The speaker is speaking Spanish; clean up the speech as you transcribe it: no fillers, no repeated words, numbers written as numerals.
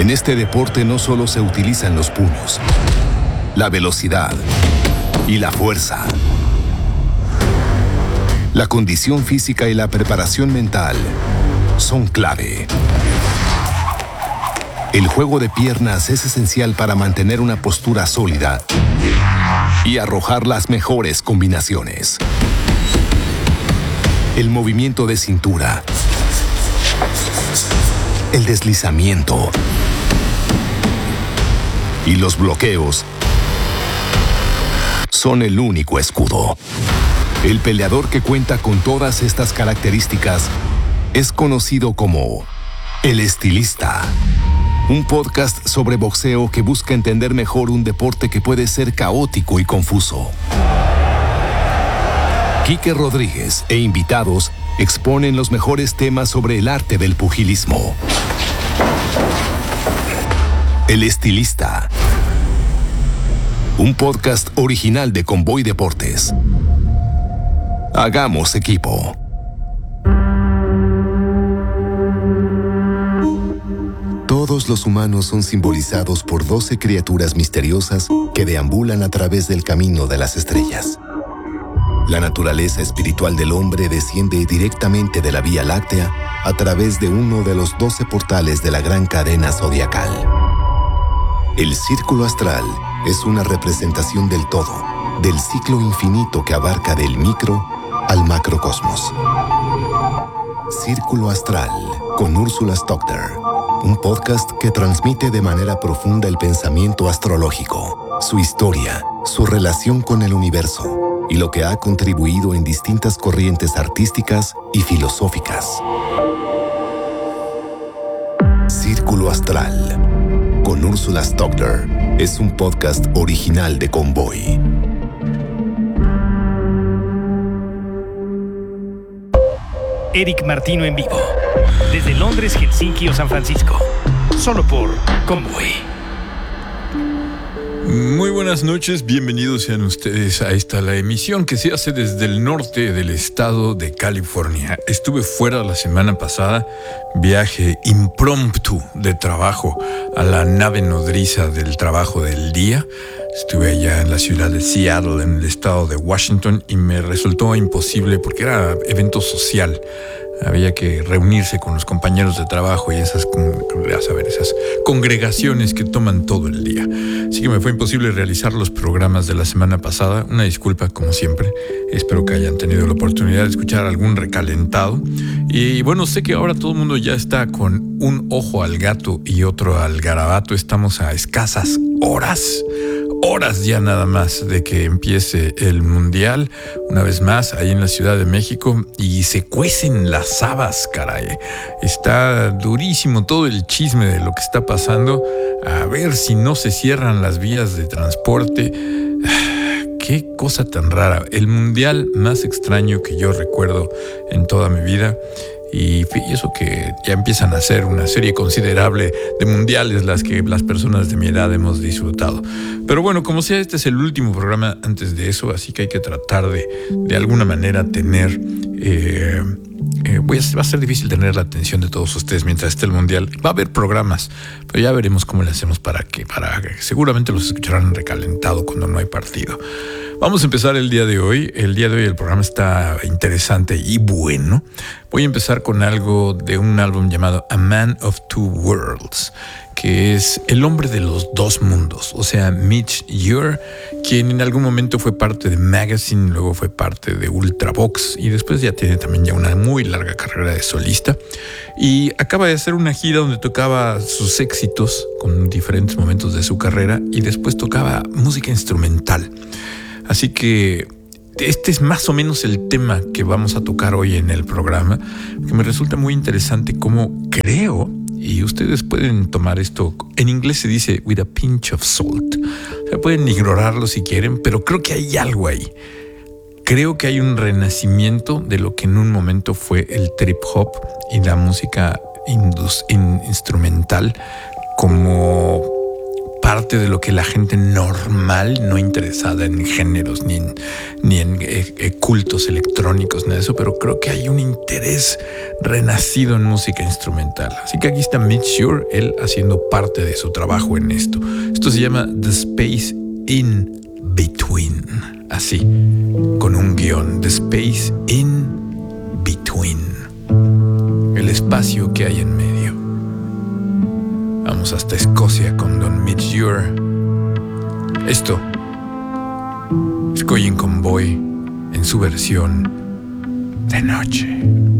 En este deporte no solo se utilizan los puños, la velocidad y la fuerza. La condición física y la preparación mental son clave. El juego de piernas es esencial para mantener una postura sólida y arrojar las mejores combinaciones. El movimiento de cintura, el deslizamiento y los bloqueos son el único escudo. El peleador que cuenta con todas estas características es conocido como El Estilista. Un podcast sobre boxeo que busca entender mejor un deporte que puede ser caótico y confuso. Quique Rodríguez e invitados exponen los mejores temas sobre el arte del pugilismo. El Estilista. Un podcast original de Convoy Deportes. Hagamos equipo. Todos los humanos son simbolizados por 12 criaturas misteriosas que deambulan a través del camino de las estrellas. La naturaleza espiritual del hombre desciende directamente de la Vía Láctea a través de uno de los 12 portales de la gran cadena zodiacal. El círculo astral es una representación del todo, del ciclo infinito que abarca del micro al macrocosmos. Círculo Astral, con Úrsula Stockter. Un podcast que transmite de manera profunda el pensamiento astrológico, su historia, su relación con el universo y lo que ha contribuido en distintas corrientes artísticas y filosóficas. Círculo Astral, con Úrsula Stockter, es un podcast original de Convoy. Eric Martino en vivo, desde Londres, Helsinki o San Francisco, solo por Convoy. Muy buenas noches, bienvenidos sean ustedes a la emisión que se hace desde el norte del estado de California. Estuve fuera la semana pasada, viaje impromptu de trabajo a la nave nodriza del trabajo del día. Estuve allá en la ciudad de Seattle, en el estado de Washington, y me resultó imposible porque era evento social. Había que reunirse con los compañeros de trabajo y esas congregaciones que toman todo el día. Así que me fue imposible realizar los programas de la semana pasada. Una disculpa, como siempre. Espero que hayan tenido la oportunidad de escuchar algún recalentado. Y bueno, sé que ahora todo el mundo ya está con un ojo al gato y otro al garabato. Estamos a escasas horas ya nada más de que empiece el Mundial, una vez más, ahí en la Ciudad de México, y se cuecen las habas, caray. Está durísimo todo el chisme de lo que está pasando. A ver si no se cierran las vías de transporte. Qué cosa tan rara. El Mundial más extraño que yo recuerdo en toda mi vida. Y eso que ya empiezan a ser una serie considerable de mundiales las que las personas de mi edad hemos disfrutado. Pero bueno, como sea, este es el último programa antes de eso, así que hay que tratar de alguna manera tener... va a ser difícil tener la atención de todos ustedes mientras esté el mundial. Va a haber programas, pero ya veremos cómo le hacemos para que seguramente los escucharán recalentado cuando no hay partido. Vamos a empezar el día de hoy. El día de hoy el programa está interesante y bueno. Voy a empezar con algo de un álbum llamado A Man of Two Worlds, que es el hombre de los dos mundos, o sea, Mitch Ure, quien en algún momento fue parte de Magazine, luego fue parte de Ultravox y después ya tiene también ya una muy larga carrera de solista, y acaba de hacer una gira donde tocaba sus éxitos con diferentes momentos de su carrera y después tocaba música instrumental. Así que este es más o menos el tema que vamos a tocar hoy en el programa, que me resulta muy interesante cómo creo, y ustedes pueden tomar esto, en inglés se dice with a pinch of salt, o sea, pueden ignorarlo si quieren, pero creo que hay algo ahí. Creo que hay un renacimiento de lo que en un momento fue el trip hop y la música instrumental como parte de lo que la gente normal, no interesada en géneros ni en cultos electrónicos, nada de eso, pero creo que hay un interés renacido en música instrumental. Así que aquí está Mitch Shure, él haciendo parte de su trabajo en esto. Esto se llama The Space in Between, así, con un guión, The Space in Between, el espacio que hay en medio. Vamos hasta Escocia con Don Mitch Shure. Esto es Going Convoy en su versión de noche.